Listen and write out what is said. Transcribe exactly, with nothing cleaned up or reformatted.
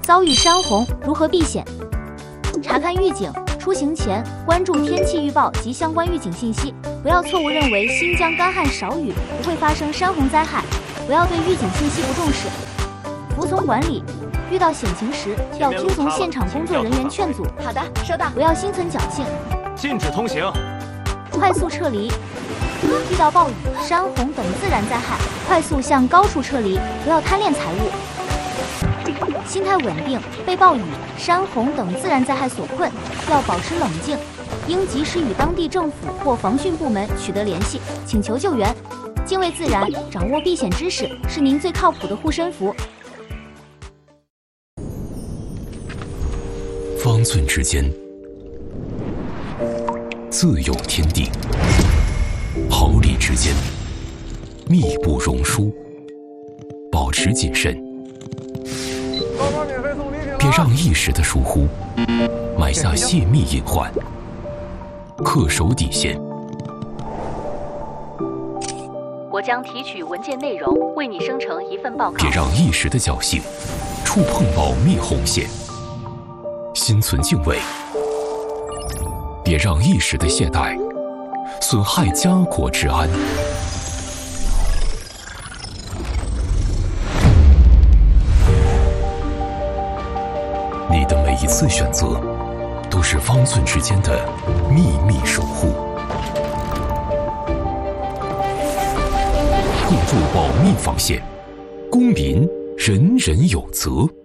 遭遇山洪如何避险？查看预警，出行前关注天气预报及相关预警信息，不要错误认为新疆干旱少雨不会发生山洪灾害，不要对预警信息不重视。服从管理，遇到险情时要听从现场工作人员劝阻。 好的，收到。 不要心存侥幸。 禁止通行。 快速撤离。遇到暴雨、山洪等自然灾害，快速向高处撤离，不要贪恋财物。心态稳定，被暴雨、山洪等自然灾害所困，要保持冷静，应及时与当地政府或防汛部门取得联系，请求救援。敬畏自然，掌握避险知识，是您最靠谱的护身符。 方寸之间，自有天地；毫厘之间，密不容疏。保持谨慎，别让一时的疏忽埋下泄密隐患。恪守底线。 我将提取文件内容，为你生成一份报告。 别让一时的侥幸触碰保密红线。心存敬畏，别让一时的懈怠损害家国之安。你的每一次选择，都是方寸之间的秘密守护。步入保密防线，公民人人有责。